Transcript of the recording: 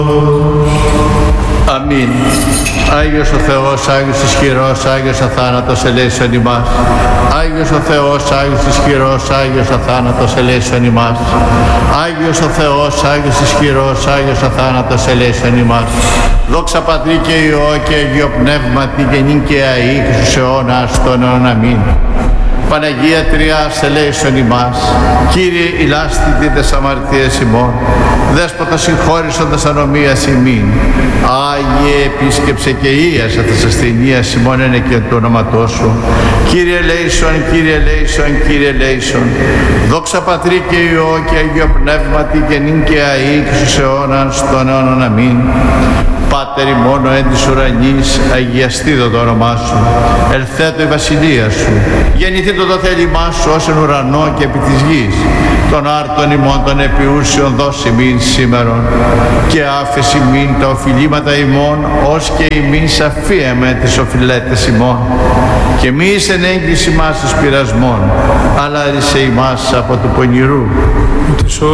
Αμήν. Άγιος ο Θεός, Άγιος ισχυρός, Άγιος αθάνατος ελέησον ημάς. Άγιος ο Θεός, Άγιος ισχυρός, Άγιος αθάνατος ελέησον ημάς. Άγιος ο Θεός, Άγιος ισχυρός, Άγιος αθάνατος ελέησον ημάς. Δόξα Πατρί και Υιό και Αγίο Πνεύματι και νυν και αεί και στους αιώνας των αιώνων. Αμήν. Παναγία Τριάς ελέησον ημάς. Κύριε ηλάστητη τες αμαρτίες ημών, Δέσποτα συγχώρησον τας ανομίας ημίν. Άγιε επίσκεψε και ίασα τας ασθενείας ημών εν και το όνοματό σου. Κύριε ελέησον, Κύριε ελέησον, Κύριε ελέησον. Δόξα Πατρί και Υιό και Αγίο Πνεύματι και νυν και αεί και στους αιώνας των αιώνων. Αμήν. Πάτερ ημών εν της ουρανής, αγιαστήτω το όνομά σου. Ελθέτω η βασιλεία σου. Γεννηθήτω το θέλημά σου ως εν ουρανό και επί της γης. Των άρτων ημών των επιούσιων δώσει μην σήμερον. Και άφεση μην τα οφειλήματα ημών, ως και ημίν σαφίαμε τις οφειλέτες ημών. Και μη εις εν έγκληση μας εις πειρασμών, αλλά ρίσε ημάς από του πονηρού.